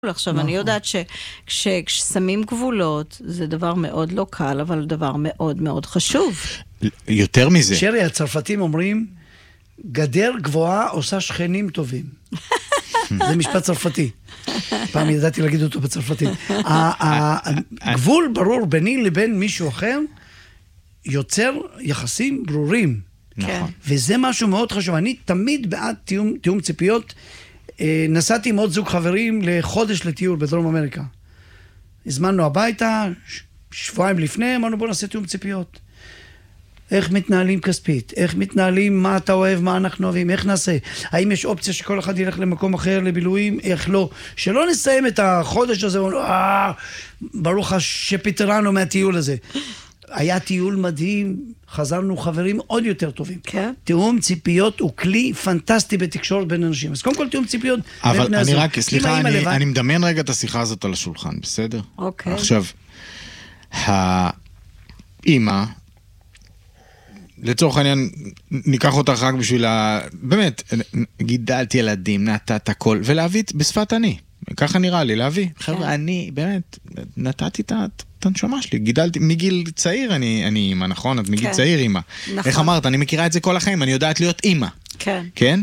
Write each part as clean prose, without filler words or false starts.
עכשיו, אני יודעת שכששמים גבולות, זה דבר מאוד לא קל, אבל דבר מאוד מאוד חשוב. יותר מזה. שרי, הצרפתים אומרים, גדר גבוהה עושה שכנים טובים. זה משפט צרפתי. פעם ידעתי להגיד אותו בצרפתית. הגבול ברור ביני לבין מישהו אחר, יוצר יחסים ברורים. נכון. וזה משהו מאוד חשוב. אני תמיד בעד תיאום ציפיות. נסעתי עם עוד זוג חברים לחודש לטיול בדרום אמריקה. הזמנו הביתה, שבועיים לפני, אמרנו בוא נעשה תיאום ציפיות. איך מתנהלים כספית, איך מתנהלים, מה אתה אוהב, מה אנחנו אוהבים, איך נעשה, האם יש אופציה שכל אחד ילך למקום אחר לבילויים, איך לא, שלא נסיים את החודש הזה, ברוך שפיטרנו מהטיול הזה. היה טיול מדהים, חזרנו חברים עוד יותר טובים. כן. תיאום ציפיות הוא כלי פנטסטי בתקשורת בין אנשים. אז קודם כל תיאום ציפיות... אבל אני רק, סליחה, אני מדמיין רגע את השיחה הזאת על השולחן, בסדר? אוקיי. עכשיו, האמא, לצורך העניין, ניקח אותך רק בשביל באמת, גידלתי ילדים, נתת הכל, ולהביא בשפת אני. ככה נראה לי, להביא. חבר'ה, אני באמת נתתי את הנשמה שלי, גידלתי, מגיל צעיר אני אימא, נכון? את מגיל צעיר אימא. איך אמרת? אני מכירה את זה כל החיים, אני יודעת להיות אימא. כן. כן?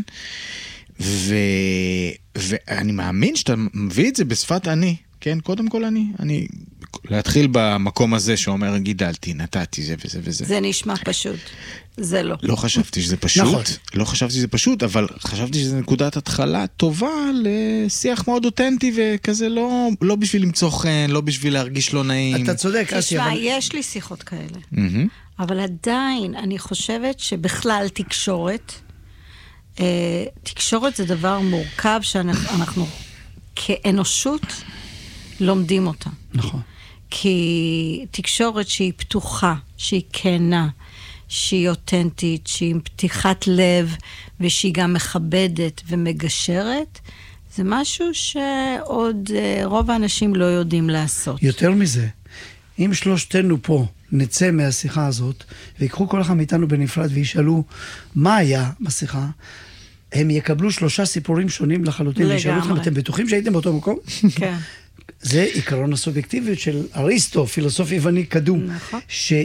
ואני מאמין שאתה מביא את זה בשפת אני, כן? קודם כל אני להתחיל במקום הזה שאומר, גידלתי, נתתי זה וזה וזה. זה נשמע פשוט. זה לא. לא חשבתי שזה פשוט. נכון. לא חשבתי שזה פשוט, אבל חשבתי שזה נקודת התחלה טובה לשיח מאוד אותנטי וכזה לא בשביל למצוא חן, לא בשביל להרגיש לא נעים. אתה צודק, אסי. תשמע, יש לי שיחות כאלה. אבל עדיין אני חושבת שבכלל תקשורת זה דבר מורכב שאנחנו כאנושות לומדים אותה. נכון. כי תקשורת שהיא פתוחה, שהיא כנה, שהיא אותנטית, שהיא עם פתיחת לב, ושהיא גם מכבדת ומגשרת, זה משהו שעוד רוב האנשים לא יודעים לעשות. יותר מזה, אם שלושתנו פה נצא מהשיחה הזאת, ויקחו כל אחד מאיתנו בנפרד וישאלו מה היה בשיחה, הם יקבלו 3 סיפורים שונים לחלוטין, וישאלו אתכם, אתם בטוחים שהייתם באותו מקום? כן. זה עיקרון הסובייקטיביות של אריסטו, פילוסוף יווני קדום, נכון.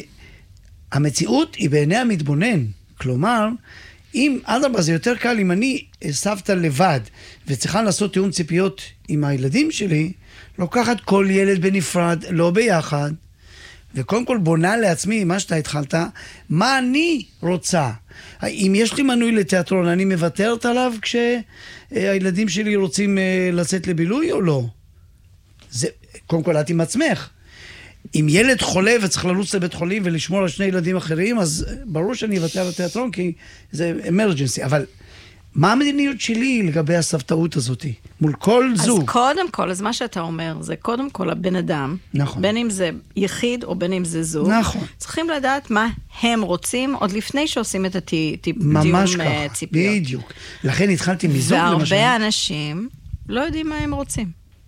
שהמציאות היא בעיני המתבונן. כלומר, אם אדרבה זה יותר קל, אם אני סבתא לבד וצריכה לעשות תיאום ציפיות עם הילדים שלי, לוקחת כל ילד בנפרד, לא ביחד, וקודם כל בונה לעצמי, מה שאתה התחלת, מה אני רוצה. אם יש לי מנוי לתיאטרון, אני מוותרת עליו כשהילדים שלי רוצים לצאת לבילוי או לא? זה, קודם כל, את עם עצמך. אם ילד חולה וצריך ללוץ לבית חולים ולשמור על 2 ילדים אחרים, אז ברור שאני אוותר על התיאטרון, כי זה אמרג'נסי. אבל מה המדיניות שלי לגבי הסבתאות הזאת? מול כל זוג. אז קודם כל, אז מה שאתה אומר, זה קודם כל הבן אדם, נכון. בין אם זה יחיד או בין אם זה זוג, נכון. צריכים לדעת מה הם רוצים, עוד לפני שעושים את הטיעון ממש ככה, ציפיות. בדיוק. לכן התחלתי מזוג למשל. והרבה אנשים לא יודעים מה הם רוצים.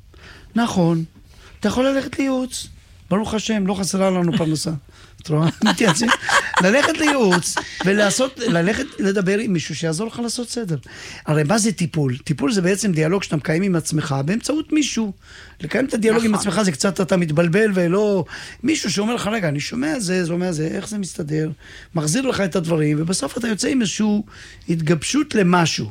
נכון. אתה יכול ללכת לייעוץ. ברוך השם, לא חסרה לנו פרנסה. את רואה? מתייעצים. ללכת לייעוץ ללכת לדבר עם מישהו שיעזור לך לעשות סדר. הרי מה זה טיפול? טיפול זה בעצם דיאלוג שאתה מקיים עם עצמך באמצעות מישהו. לקיים את הדיאלוג עם עצמך זה קצת אתה מתבלבל ולא... מישהו שאומר לך, רגע, אני שומע זה, איך זה מסתדר? מחזיר לך את הדברים, ובסוף אתה יוצא עם איזשהו התגבשות למשהו.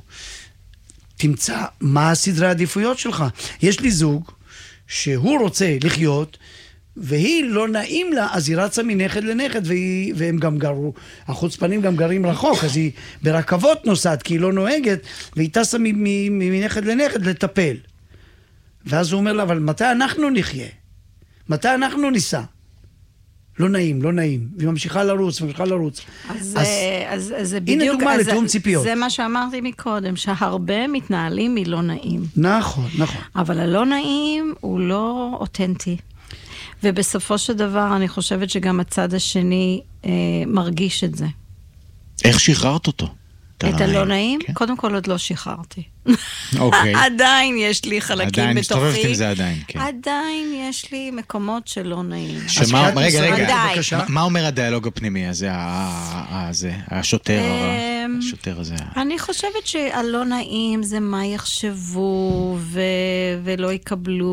תמצא מה הסדרי העדיפויות שלך. יש לי זוג שהוא רוצה לחיות, והיא לא נעים לה, אז היא רצה מנכד לנכד, והם גם גרו, החוצפנים גם גרים רחוק, אז היא ברכבות נוסעת, כי היא לא נוהגת, והיא טסה מנכד לנכד לטפל. ואז הוא אומר לה, אבל מתי אנחנו נחיה? מתי אנחנו ניסע? לא נעים, לא נעים. והיא ממשיכה לרוץ. אז זה בדיוק... הנה דוגמה לתיאום ציפיות. זה מה שאמרתי מקודם, שהרבה מתנהלים מלא נעים. נכון. אבל הלא נעים הוא לא אותנטי. ובסופו של דבר אני חושבת שגם הצד השני מרגיש את זה. איך שחררת אותו? את הלא נעים? כן. קודם כל עוד לא שחררתי. אוקיי. עדיין יש לי חלקים בתוכי. עדיין מסתובבת עם זה עדיין, כן. עדיין יש לי מקומות שלא נעים. רגע, מה אומר הדיאלוג הפנימי הזה, השוטר הזה? אני חושבת שהלא נעים זה מה יחשבו ולא יקבלו.